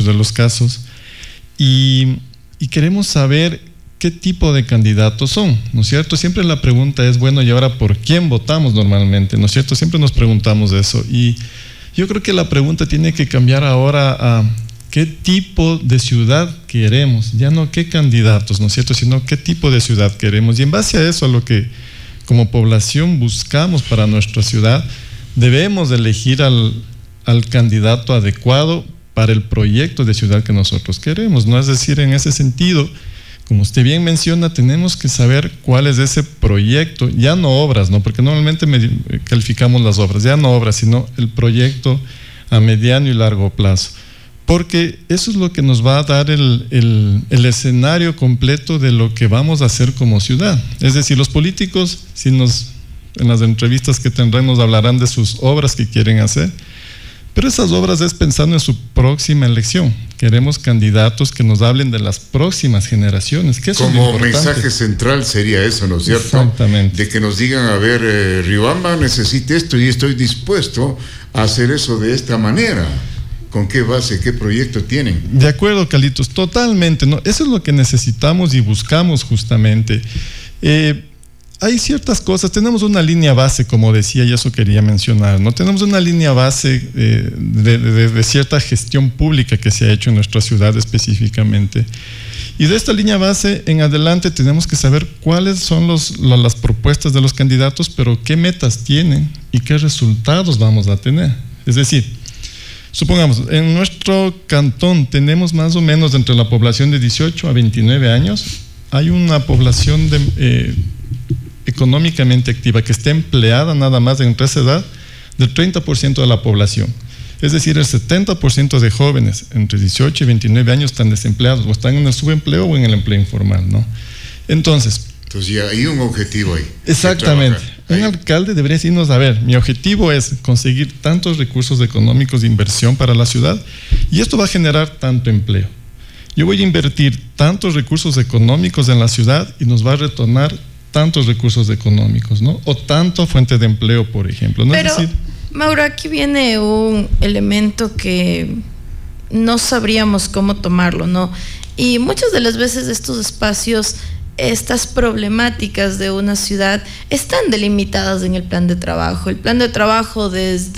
muchos de los casos, y queremos saber qué tipo de candidatos son, ¿no es cierto? Siempre la pregunta es, bueno, ¿y ahora por quién votamos normalmente? ¿No es cierto? Siempre nos preguntamos eso, y yo creo que la pregunta tiene que cambiar ahora a qué tipo de ciudad queremos, ya no qué candidatos, ¿no es cierto?, sino qué tipo de ciudad queremos, y en base a eso, a lo que como población buscamos para nuestra ciudad, debemos elegir al candidato adecuado para el proyecto de ciudad que nosotros queremos, ¿no? Es decir, en ese sentido, como usted bien menciona, tenemos que saber cuál es ese proyecto, ya no obras, ¿no? Porque normalmente calificamos las obras, ya no obras, sino el proyecto a mediano y largo plazo. Porque eso es lo que nos va a dar el escenario completo de lo que vamos a hacer como ciudad. Es decir, los políticos, en las entrevistas que tendrán, nos hablarán de sus obras que quieren hacer, pero esas obras es pensando en su próxima elección. Queremos candidatos que nos hablen de las próximas generaciones. Que eso como mensaje central sería eso, ¿no es cierto? Exactamente. De que nos digan, a ver, Riobamba necesita esto y estoy dispuesto a hacer eso de esta manera. ¿Con qué base, qué proyecto tienen? De acuerdo, Carlitos, totalmente, ¿no? Eso es lo que necesitamos y buscamos justamente. Hay ciertas cosas, tenemos una línea base, como decía, y eso quería mencionar, ¿no? Tenemos una línea base de cierta gestión pública que se ha hecho en nuestra ciudad específicamente. Y de esta línea base en adelante tenemos que saber cuáles son las propuestas de los candidatos, pero qué metas tienen y qué resultados vamos a tener. Es decir, supongamos, en nuestro cantón tenemos más o menos entre la población de 18 a 29 años, hay una población económicamente activa que está empleada nada más entre esa edad del 30% de la población. Es decir, el 70% de jóvenes entre 18 y 29 años están desempleados, o están en el subempleo o en el empleo informal, ¿no? Entonces ya hay un objetivo ahí. Exactamente. Un alcalde debería decirnos, a ver, mi objetivo es conseguir tantos recursos económicos de inversión para la ciudad y esto va a generar tanto empleo. Yo voy a invertir tantos recursos económicos en la ciudad y nos va a retornar tantos recursos económicos, ¿no? O tanto fuente de empleo, por ejemplo. ¿No? Pero, es decir, Mauro, aquí viene un elemento que no sabríamos cómo tomarlo, ¿no? Y muchas de las veces estos espacios, estas problemáticas de una ciudad están delimitadas en el plan de trabajo. El plan de trabajo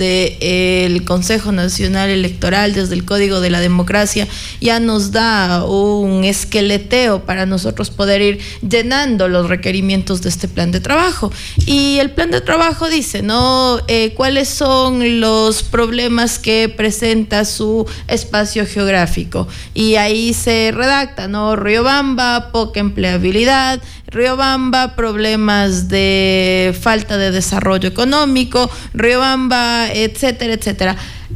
desde el Consejo Nacional Electoral, desde el Código de la Democracia, ya nos da un esqueleteo para nosotros poder ir llenando los requerimientos de este plan de trabajo. Y el plan de trabajo dice, ¿no? ¿Cuáles son los problemas que presenta su espacio geográfico? Y ahí se redacta, ¿no? Riobamba, poca empleabilidad. Riobamba, problemas de falta de desarrollo económico. Riobamba, etcétera, etcétera.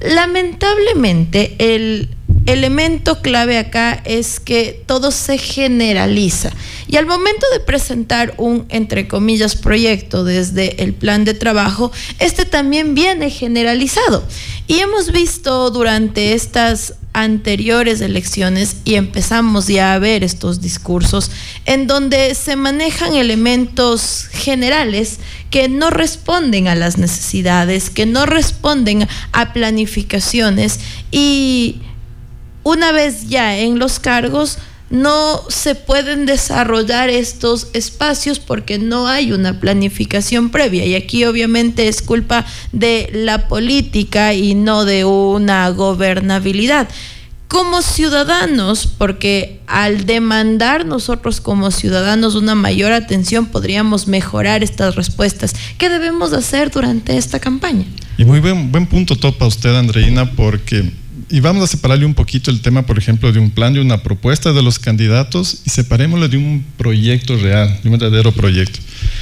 Lamentablemente, el elemento clave acá es que todo se generaliza. Y al momento de presentar un, entre comillas, proyecto desde el plan de trabajo, este también viene generalizado. Y hemos visto durante estas anteriores elecciones, y empezamos ya a ver estos discursos en donde se manejan elementos generales que no responden a las necesidades, que no responden a planificaciones, y una vez ya en los cargos no se pueden desarrollar estos espacios porque no hay una planificación previa, y aquí obviamente es culpa de la política y no de una gobernabilidad. Como ciudadanos, porque al demandar nosotros como ciudadanos una mayor atención podríamos mejorar estas respuestas. ¿Qué debemos hacer durante esta campaña? Y muy buen punto topa usted, Andreina, porque y vamos a separarle un poquito el tema, por ejemplo, de un plan, de una propuesta de los candidatos, y separémoslo de un proyecto real, de un verdadero proyecto.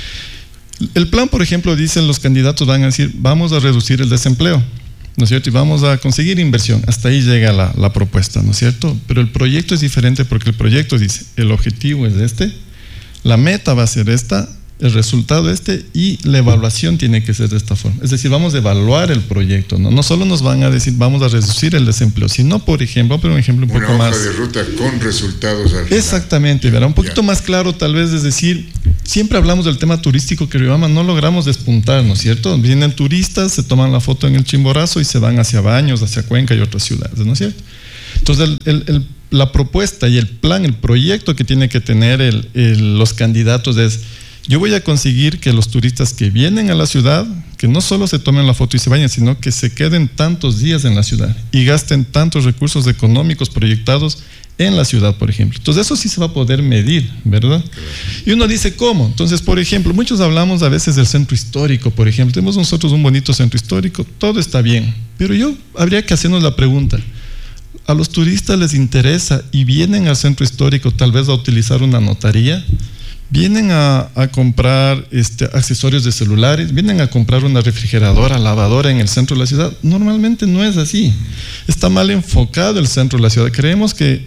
El plan, por ejemplo, dicen los candidatos van a decir, vamos a reducir el desempleo, ¿no es cierto? Y vamos a conseguir inversión. Hasta ahí llega la propuesta, ¿no es cierto? Pero el proyecto es diferente porque el proyecto dice, el objetivo es este, la meta va a ser esta, el resultado y la evaluación tiene que ser de esta forma. Es decir, vamos a evaluar el proyecto, ¿no? No solo nos van a decir vamos a reducir el desempleo, sino, por ejemplo, pero un ejemplo un poco más. Una hoja de ruta con resultados al final. Exactamente, ¿verdad? Un poquito más claro tal vez, es decir, siempre hablamos del tema turístico que Riobamba no logramos despuntar, ¿no es cierto? Vienen turistas, se toman la foto en el Chimborazo y se van hacia Baños, hacia Cuenca y otras ciudades, ¿no es cierto? Entonces, la propuesta y el plan, el proyecto que tiene que tener los candidatos es: yo voy a conseguir que los turistas que vienen a la ciudad, que no solo se tomen la foto y se vayan, sino que se queden tantos días en la ciudad y gasten tantos recursos económicos proyectados en la ciudad, por ejemplo. Entonces eso sí se va a poder medir, ¿verdad? Y uno dice, ¿cómo? Entonces, por ejemplo, muchos hablamos a veces del centro histórico, por ejemplo. Tenemos nosotros un bonito centro histórico, todo está bien, pero habría que hacernos la pregunta: ¿a los turistas les interesa y vienen al centro histórico tal vez a utilizar una notaría? ¿Vienen a comprar accesorios de celulares? ¿Vienen a comprar una refrigeradora, lavadora en el centro de la ciudad? Normalmente no es así. Está mal enfocado el centro de la ciudad. Creemos que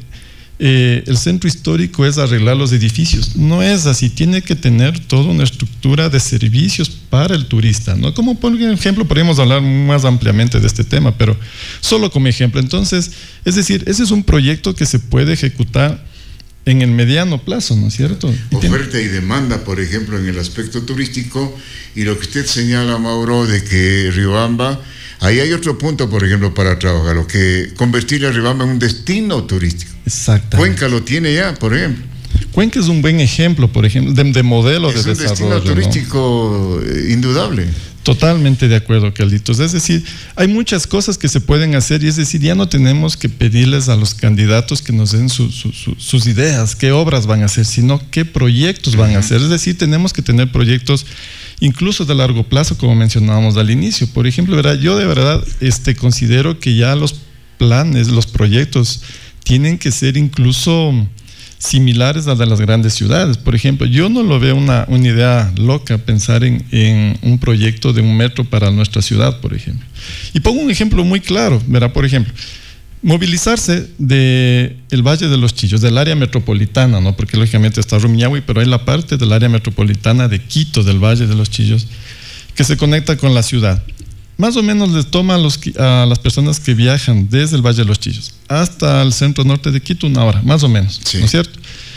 el centro histórico es arreglar los edificios. No es así. Tiene que tener toda una estructura de servicios para el turista, ¿no? Como por ejemplo, podríamos hablar más ampliamente de este tema, pero solo como ejemplo. Entonces, es decir, ese es un proyecto que se puede ejecutar en el mediano plazo, ¿no es cierto? Oferta y demanda, por ejemplo, en el aspecto turístico, y lo que usted señala, Mauro, de que Riobamba, ahí hay otro punto, por ejemplo, para trabajar, lo que convertir a Riobamba en un destino turístico. Exacto. Cuenca lo tiene ya, por ejemplo. Cuenca es un buen ejemplo, por ejemplo, de modelo de desarrollo. Es un destino turístico, ¿no? Indudable. Totalmente de acuerdo, Carlitos. Es decir, hay muchas cosas que se pueden hacer, y es decir, ya no tenemos que pedirles a los candidatos que nos den sus ideas, qué obras van a hacer, sino qué proyectos van a hacer. Es decir, tenemos que tener proyectos incluso de largo plazo, como mencionábamos al inicio. Por ejemplo, yo de verdad considero que ya los planes, los proyectos tienen que ser incluso similares a de las grandes ciudades. Por ejemplo, yo no lo veo una idea loca pensar en un proyecto de un metro para nuestra ciudad, por ejemplo. Y pongo un ejemplo muy claro, verá, por ejemplo, movilizarse del Valle de los Chillos, del área metropolitana, ¿no? Porque lógicamente está Rumiñahui, pero hay la parte del área metropolitana de Quito, del Valle de los Chillos, que se conecta con la ciudad. Más o menos les toma a las personas que viajan desde el Valle de los Chillos hasta el centro norte de Quito 1 hora, más o menos, sí, ¿no es cierto?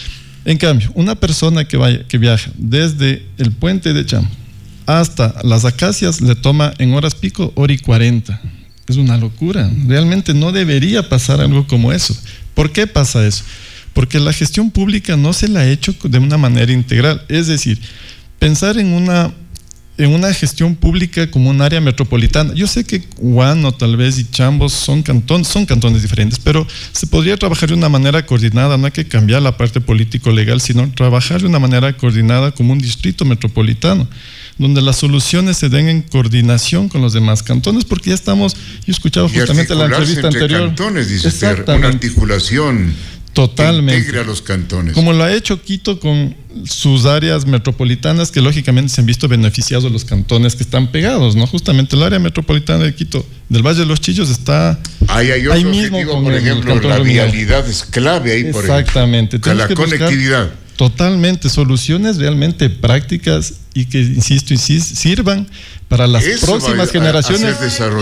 En cambio, una persona que viaja desde el puente de Cham hasta las Acacias le toma en horas pico 1:40. Es una locura. Realmente no debería pasar algo como eso. ¿Por qué pasa eso? Porque la gestión pública no se la ha hecho de una manera integral. Es decir, pensar en una gestión pública como un área metropolitana. Yo sé que Huánuco tal vez y Chambos son cantones diferentes, pero se podría trabajar de una manera coordinada. No hay que cambiar la parte político-legal, sino trabajar de una manera coordinada como un distrito metropolitano, donde las soluciones se den en coordinación con los demás cantones, porque ya estamos, yo escuchaba justamente la entrevista anterior. Cantones, dice usted, una articulación totalmente que integre a los cantones. Como lo ha hecho Quito con sus áreas metropolitanas, que lógicamente se han visto beneficiados los cantones que están pegados, ¿no? Justamente el área metropolitana de Quito, del Valle de los Chillos, está ahí mismo, por ejemplo, la vialidad es clave ahí, por ejemplo. Exactamente. La conectividad. Totalmente, soluciones realmente prácticas y que, insisto, sirvan para las próximas generaciones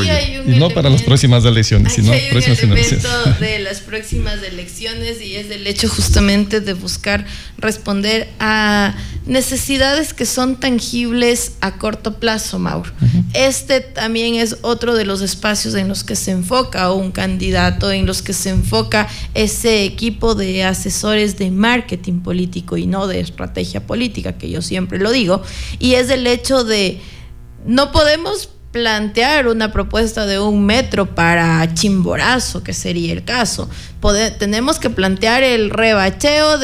y no para las próximas elecciones, sino hay próximas generaciones. De las próximas elecciones, y es el hecho justamente de buscar responder a necesidades que son tangibles a corto plazo, Mauro. Este también es otro de los espacios en los que se enfoca un candidato, en los que se enfoca ese equipo de asesores de marketing político y no de estrategia política, que yo siempre lo digo, y es el hecho de no podemos plantear una propuesta de un metro para Chimborazo, que sería el caso. Tenemos que plantear el rebacheo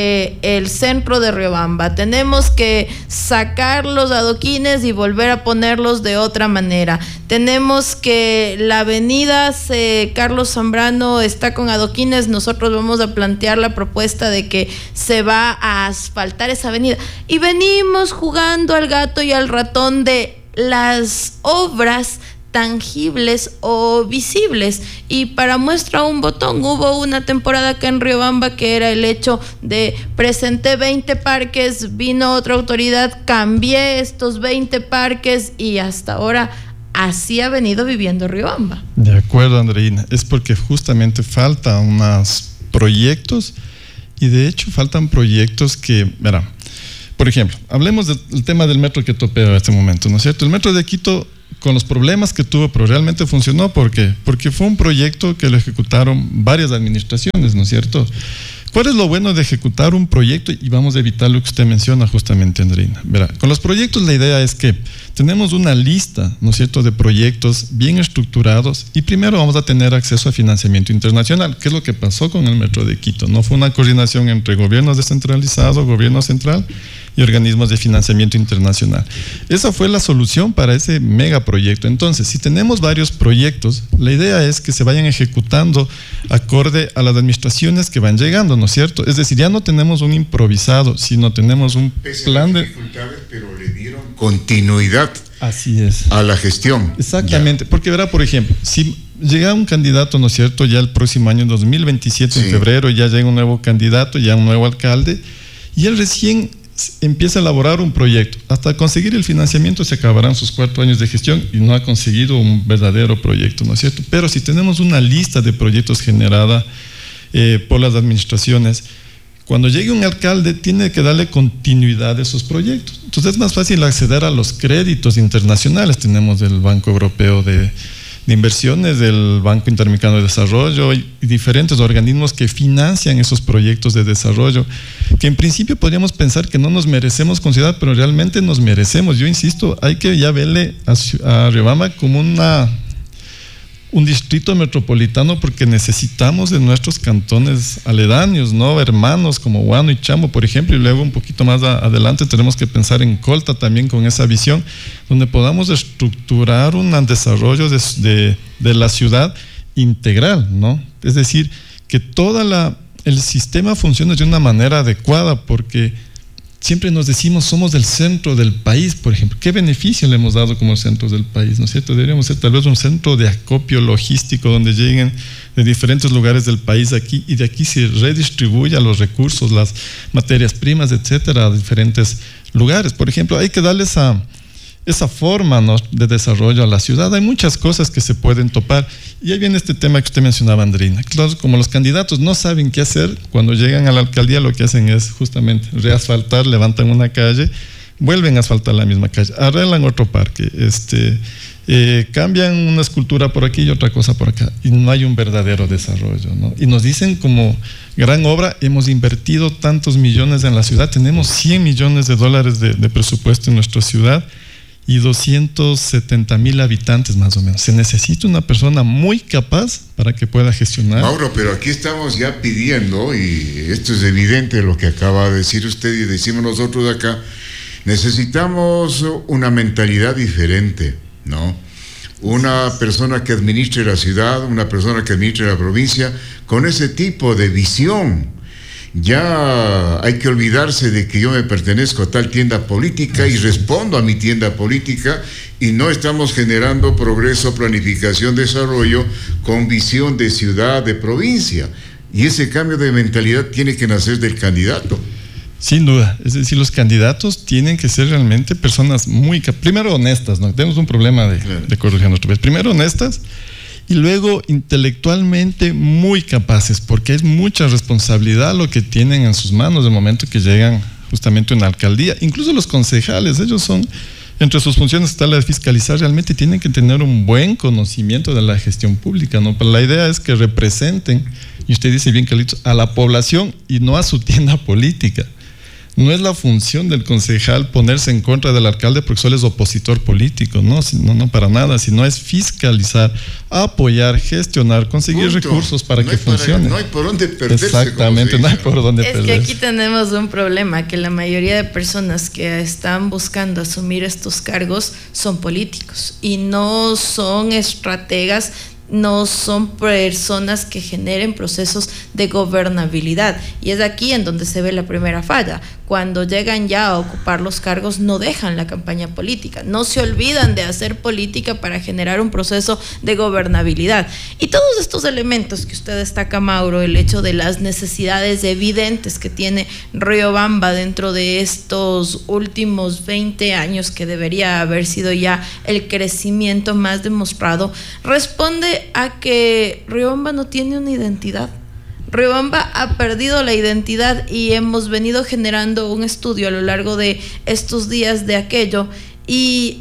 del centro de Riobamba. Tenemos que sacar los adoquines y volver a ponerlos de otra manera. Tenemos que la avenida Carlos Zambrano está con adoquines. Nosotros vamos a plantear la propuesta de que se va a asfaltar esa avenida. Y venimos jugando al gato y al ratón de las obras tangibles o visibles, y para muestra un botón, hubo una temporada acá en Riobamba que era el hecho de presenté 20 parques, vino otra autoridad, cambié estos 20 parques y hasta ahora así ha venido viviendo Riobamba. De acuerdo, Andreina, es porque justamente faltan unos proyectos, y de hecho faltan proyectos que, verá, por ejemplo, hablemos del tema del metro que topea en este momento, ¿no es cierto? El metro de Quito con los problemas que tuvo, pero realmente funcionó. ¿Por qué? Porque fue un proyecto que lo ejecutaron varias administraciones, ¿no es cierto? ¿Cuál es lo bueno de ejecutar un proyecto? Y vamos a evitar lo que usted menciona justamente, Andreina. Verá, con los proyectos la idea es que tenemos una lista, ¿no es cierto?, de proyectos bien estructurados y primero vamos a tener acceso a financiamiento internacional. ¿Qué es lo que pasó con el Metro de Quito? No fue una coordinación entre gobiernos descentralizados, gobierno central y organismos de financiamiento internacional. Esa fue la solución para ese megaproyecto. Entonces, si tenemos varios proyectos, la idea es que se vayan ejecutando acorde a las administraciones que van llegando, ¿no es cierto? Es decir, ya no tenemos un improvisado, sino tenemos un plan de... Pero le dieron continuidad. Así es. A la gestión. Exactamente, porque verá, por ejemplo, si llega un candidato, ¿no es cierto?, ya el próximo año, en 2027, en febrero, ya llega un nuevo candidato, ya un nuevo alcalde, y él recién empieza a elaborar un proyecto. Hasta conseguir el financiamiento se acabarán sus 4 años de gestión y no ha conseguido un verdadero proyecto, ¿no es cierto? Pero si tenemos una lista de proyectos generada por las administraciones, cuando llegue un alcalde tiene que darle continuidad a esos proyectos. Entonces es más fácil acceder a los créditos internacionales. Tenemos del Banco Europeo de Inversiones, del Banco Interamericano de Desarrollo y diferentes organismos que financian esos proyectos de desarrollo, que en principio podríamos pensar que no nos merecemos considerar, pero realmente nos merecemos. Yo insisto, hay que ya verle a Riobamba como un distrito metropolitano, porque necesitamos de nuestros cantones aledaños, ¿no? Hermanos como Huánuco y Chambo, por ejemplo, y luego un poquito más adelante tenemos que pensar en Colta también con esa visión, donde podamos estructurar un desarrollo de la ciudad integral, ¿no? Es decir, que el sistema funcione de una manera adecuada, porque siempre nos decimos somos del centro del país, por ejemplo. ¿Qué beneficio le hemos dado como centro del país? ¿No es cierto? Deberíamos ser tal vez un centro de acopio logístico donde lleguen de diferentes lugares del país aquí y de aquí se redistribuya los recursos, las materias primas, etcétera, a diferentes lugares. Por ejemplo, hay que darle esa forma, ¿no?, de desarrollo a la ciudad. Hay muchas cosas que se pueden topar. Y ahí viene este tema que usted mencionaba, Andreina. Claro, como los candidatos no saben qué hacer, cuando llegan a la alcaldía lo que hacen es justamente reasfaltar, levantan una calle, vuelven a asfaltar la misma calle, arreglan otro parque, cambian una escultura por aquí y otra cosa por acá, y no hay un verdadero desarrollo, ¿no? Y nos dicen como gran obra, hemos invertido tantos millones en la ciudad, tenemos 100 millones de dólares de presupuesto en nuestra ciudad, y 270,000 habitantes más o menos. Se necesita una persona muy capaz para que pueda gestionar. Mauro, pero aquí estamos ya pidiendo, y esto es evidente lo que acaba de decir usted y decimos nosotros acá, necesitamos una mentalidad diferente, ¿no? Una persona que administre la ciudad, una persona que administre la provincia, con ese tipo de visión. Ya hay que olvidarse de que yo me pertenezco a tal tienda política y respondo a mi tienda política, y no estamos generando progreso, planificación, desarrollo con visión de ciudad, de provincia. Y ese cambio de mentalidad tiene que nacer del candidato. Sin duda, es decir, los candidatos tienen que ser realmente personas primero honestas, ¿no? Tenemos un problema de corrupción en nuestro país. Primero honestas, y luego intelectualmente muy capaces, porque es mucha responsabilidad lo que tienen en sus manos el momento que llegan justamente a una alcaldía. Incluso los concejales, ellos son, entre sus funciones está la de fiscalizar, realmente tienen que tener un buen conocimiento de la gestión pública, ¿no? Pero la idea es que representen, y usted dice bien clarito, a la población y no a su tienda política. No es la función del concejal ponerse en contra del alcalde porque solo es opositor político, no, para nada, sino es fiscalizar, apoyar, gestionar, conseguir recursos para que funcione. No hay por dónde perderse. Exactamente, no hay por dónde perderse. Es que aquí tenemos un problema, que la mayoría de personas que están buscando asumir estos cargos son políticos y no son estrategas, no son personas que generen procesos de gobernabilidad, y es aquí en donde se ve la primera falla. Cuando llegan ya a ocupar los cargos no dejan la campaña política, no se olvidan de hacer política para generar un proceso de gobernabilidad. Y todos estos elementos que usted destaca, Mauro, el hecho de las necesidades evidentes que tiene Riobamba dentro de estos últimos 20 años, que debería haber sido ya el crecimiento más demostrado, responde a que Riobamba no tiene una identidad. Riobamba ha perdido la identidad, y hemos venido generando un estudio a lo largo de estos días de aquello, y es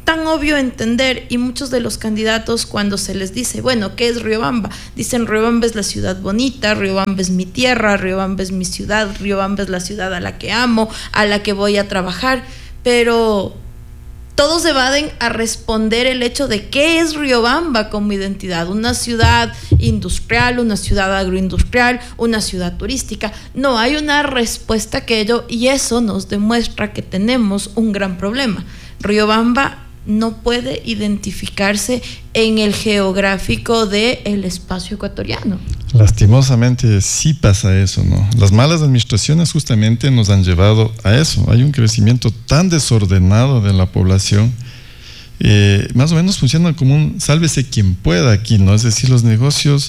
tan obvio entender, y muchos de los candidatos cuando se les dice, bueno, ¿qué es Riobamba? Dicen, Riobamba es la ciudad bonita, Riobamba es mi tierra, Riobamba es mi ciudad, Riobamba es la ciudad a la que amo, a la que voy a trabajar, pero todos evaden a responder el hecho de qué es Riobamba como identidad, una ciudad industrial, una ciudad agroindustrial, una ciudad turística. No hay una respuesta que ello, y eso nos demuestra que tenemos un gran problema. Riobamba no puede identificarse en el geográfico del espacio ecuatoriano. Lastimosamente sí pasa eso, ¿no? Las malas administraciones justamente nos han llevado a eso. Hay un crecimiento tan desordenado de la población. Más o menos funciona como un sálvese quien pueda aquí, ¿no? Es decir, los negocios,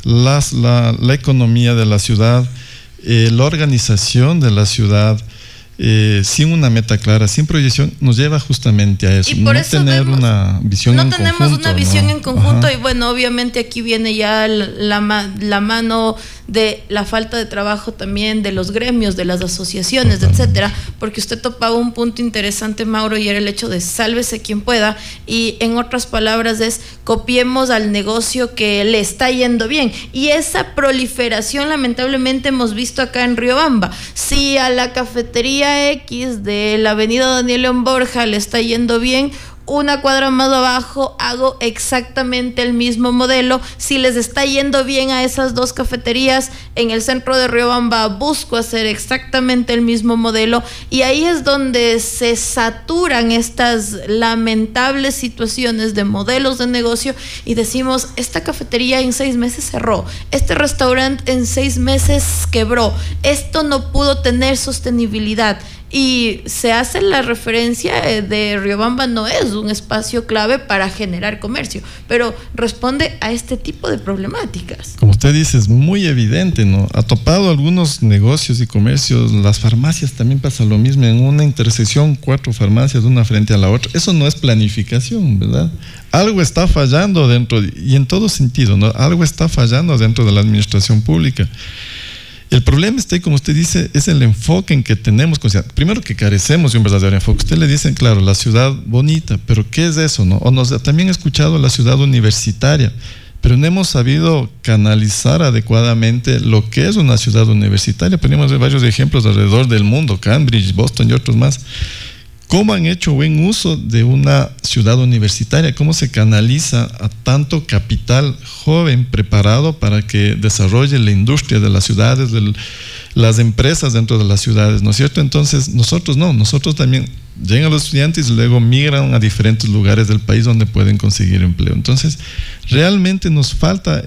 la economía de la ciudad, la organización de la ciudad, sin una meta clara, sin proyección, nos lleva justamente a eso. Y por no eso tener una visión en conjunto. No tenemos una visión en conjunto. Ajá. Y bueno, obviamente aquí viene ya la mano de la falta de trabajo también de los gremios, de las asociaciones, etcétera, porque usted topaba un punto interesante, Mauro, y era el hecho de sálvese quien pueda, y en otras palabras es copiemos al negocio que le está yendo bien, y esa proliferación lamentablemente hemos visto acá en Riobamba. Si a la cafetería X de la avenida Daniel León Borja le está yendo bien, una cuadra más abajo hago exactamente el mismo modelo. Si les está yendo bien a esas dos cafeterías en el centro de Riobamba, busco hacer exactamente el mismo modelo, y ahí es donde se saturan estas lamentables situaciones de modelos de negocio y decimos, esta cafetería en 6 meses cerró, este restaurante en 6 meses quebró, esto no pudo tener sostenibilidad. Y se hace la referencia de Riobamba no es un espacio clave para generar comercio, pero responde a este tipo de problemáticas. Como usted dice, es muy evidente, ¿no? Ha topado algunos negocios y comercios, las farmacias también pasa lo mismo, en una intersección 4 farmacias una frente a la otra. Eso no es planificación, ¿verdad? Algo está fallando dentro, y en todo sentido, ¿no? Algo está fallando dentro de la administración pública. El problema está, como usted dice, es el enfoque en que tenemos. Primero, que carecemos de un verdadero enfoque. Usted le dice, claro, la ciudad bonita, pero ¿qué es eso, no? También he escuchado la ciudad universitaria, pero no hemos sabido canalizar adecuadamente lo que es una ciudad universitaria. Tenemos varios ejemplos alrededor del mundo, Cambridge, Boston y otros más. ¿Cómo han hecho buen uso de una ciudad universitaria? ¿Cómo se canaliza a tanto capital joven preparado para que desarrolle la industria de las ciudades, de las empresas dentro de las ciudades, ¿no es cierto? Entonces, nosotros también llegan los estudiantes y luego migran a diferentes lugares del país donde pueden conseguir empleo. Entonces, realmente nos falta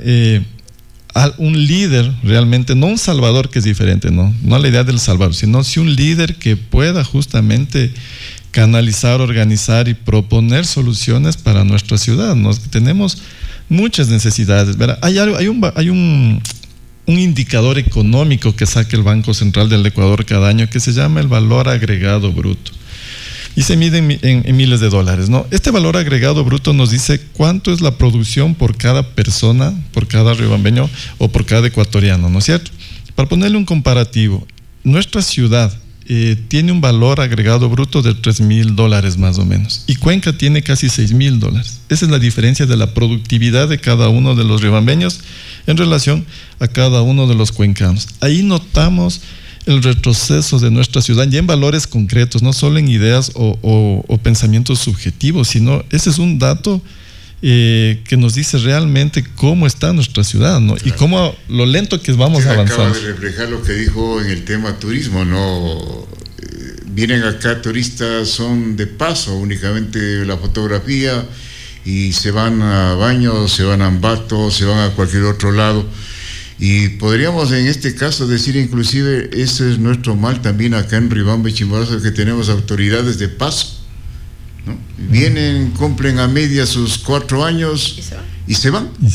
un líder, realmente, no un salvador, que es diferente, no la idea del salvador, sino sí un líder que pueda justamente canalizar, organizar y proponer soluciones para nuestra ciudad. Tenemos muchas necesidades, ¿verdad? Hay un indicador económico que saca el Banco Central del Ecuador cada año que se llama el valor agregado bruto. Y se mide en miles de dólares, ¿no? Este valor agregado bruto nos dice cuánto es la producción por cada persona, por cada riobambeño o por cada ecuatoriano, ¿no es cierto? Para ponerle un comparativo, nuestra ciudad tiene un valor agregado bruto de $3,000 más o menos, y Cuenca tiene casi $6,000. Esa es la diferencia de la productividad de cada uno de los riobambeños en relación a cada uno de los cuencanos. Ahí notamos el retroceso de nuestra ciudad, ya en valores concretos, no solo en ideas o pensamientos subjetivos, sino ese es un dato que nos dice realmente cómo está nuestra ciudad, ¿no? Claro. Y cómo lo lento que vamos avanzando. Acaba de reflejar lo que dijo en el tema turismo, ¿no? Vienen acá turistas, son de paso, únicamente la fotografía, y se van a Baños, se van a Ambato, se van a cualquier otro lado. Y podríamos en este caso decir, inclusive, ese es nuestro mal también acá en Riobamba y Chimborazo, que tenemos autoridades de paso, ¿no? Vienen, cumplen a media sus 4 años y se van.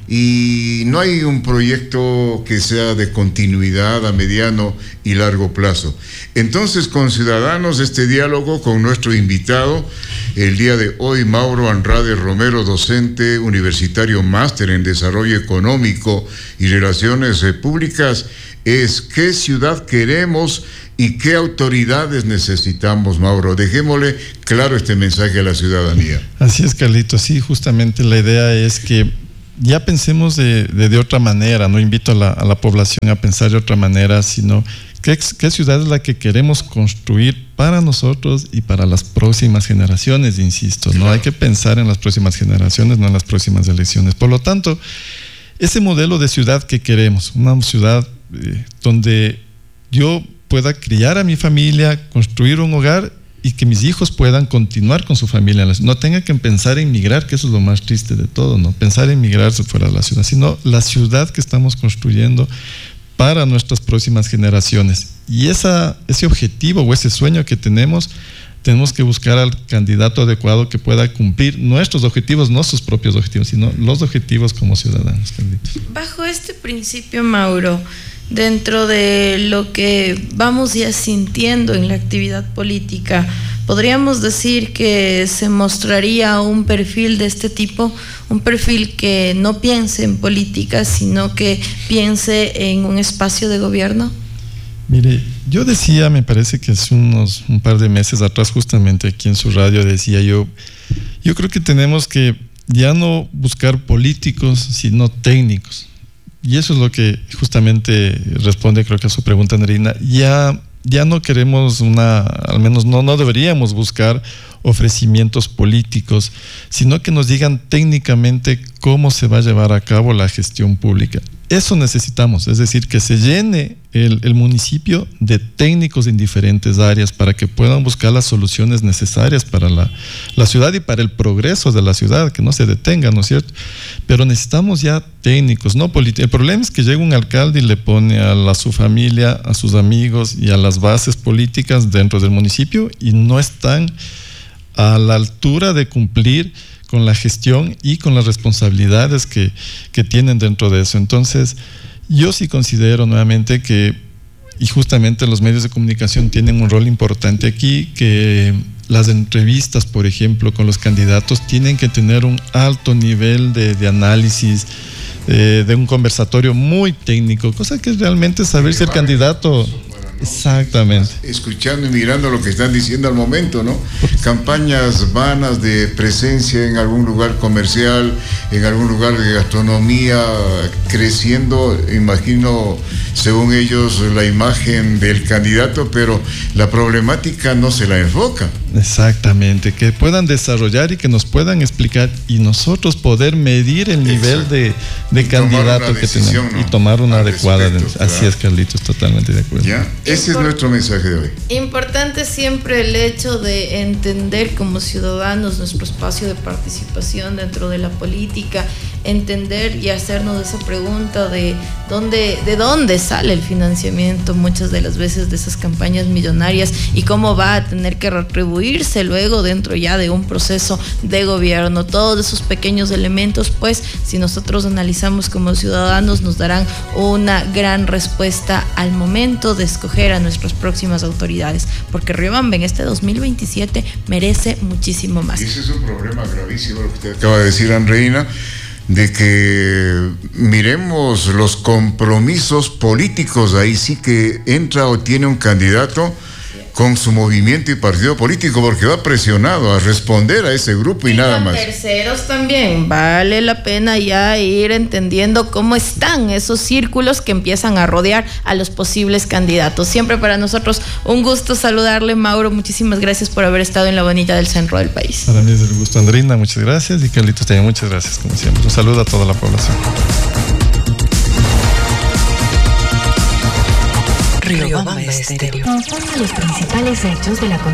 y no hay un proyecto que sea de continuidad a mediano y largo plazo. Entonces, con Ciudadanos, este diálogo con nuestro invitado, el día de hoy, Mauro Andrade Romero, docente universitario, máster en Desarrollo Económico y Relaciones Públicas, es ¿qué ciudad queremos y qué autoridades necesitamos, Mauro? Dejémosle claro este mensaje a la ciudadanía. Así es, Carlitos. Sí, justamente la idea es que ya pensemos de otra manera. No invito a la población a pensar de otra manera, sino ¿qué ciudad es la que queremos construir para nosotros y para las próximas generaciones? Insisto, ¿no? Hay que pensar en las próximas generaciones, no en las próximas elecciones. Por lo tanto, ese modelo de ciudad que queremos, una ciudad donde yo pueda criar a mi familia, construir un hogar y que mis hijos puedan continuar con su familia. No tengan que pensar en migrar, que eso es lo más triste de todo, ¿no? Pensar en migrarse fuera de la ciudad, sino la ciudad que estamos construyendo para nuestras próximas generaciones. Y ese objetivo o ese sueño que tenemos que buscar al candidato adecuado que pueda cumplir nuestros objetivos, no sus propios objetivos, sino los objetivos como ciudadanos. Bajo este principio, Mauro, dentro de lo que vamos ya sintiendo en la actividad política, ¿podríamos decir que se mostraría un perfil de este tipo? Un perfil que no piense en política, sino que piense en un espacio de gobierno. Mire, yo decía, me parece que hace un par de meses atrás, justamente aquí en su radio, decía yo creo que tenemos que ya no buscar políticos, sino técnicos. Y eso es lo que justamente responde, creo que a su pregunta, Andreina. Ya no queremos al menos no deberíamos buscar ofrecimientos políticos, sino que nos digan técnicamente cómo se va a llevar a cabo la gestión pública. Eso necesitamos, es decir, que se llene el municipio de técnicos en diferentes áreas para que puedan buscar las soluciones necesarias para la ciudad y para el progreso de la ciudad, que no se detenga, ¿no es cierto? Pero necesitamos ya técnicos, no políticos. El problema es que llega un alcalde y le pone a su familia, a sus amigos y a las bases políticas dentro del municipio y no están a la altura de cumplir con la gestión y con las responsabilidades que tienen dentro de eso. Entonces, yo sí considero nuevamente y justamente los medios de comunicación tienen un rol importante aquí, que las entrevistas, por ejemplo, con los candidatos tienen que tener un alto nivel de análisis, de un conversatorio muy técnico, cosa que es realmente saber si el candidato... Exactamente. Escuchando y mirando lo que están diciendo al momento, ¿no? Campañas vanas de presencia en algún lugar comercial, en algún lugar de gastronomía, creciendo, imagino, según ellos, la imagen del candidato, pero la problemática no se la enfoca. Exactamente, que puedan desarrollar y que nos puedan explicar y nosotros poder medir el nivel de candidato que tenemos, ¿no? Y tomar una adecuada. Así es, Carlitos, totalmente de acuerdo. ¿Ya? Ese es nuestro mensaje de hoy. Importante siempre el hecho de entender como ciudadanos nuestro espacio de participación dentro de la política, entender y hacernos esa pregunta de dónde sale el financiamiento muchas de las veces de esas campañas millonarias y cómo va a tener que retribuirse luego dentro ya de un proceso de gobierno. Todos esos pequeños elementos, pues, si nosotros analizamos como ciudadanos, nos darán una gran respuesta al momento de escoger a nuestras próximas autoridades, porque Riobamba en este 2027 merece muchísimo más. Y ese es un problema gravísimo lo que usted acaba de decir, Andreina, de que miremos los compromisos políticos. Ahí sí que entra o tiene un candidato con su movimiento y partido político, porque va presionado a responder a ese grupo y nada más. Terceros también, vale la pena ya ir entendiendo cómo están esos círculos que empiezan a rodear a los posibles candidatos. Siempre para nosotros un gusto saludarle, Mauro. Muchísimas gracias por haber estado en la bonita del centro del país. Para mí es un gusto, Andreina, muchas gracias, y Carlitos también muchas gracias, como siempre. Un saludo a toda la población. Riobamba Estéreo. Los principales hechos de la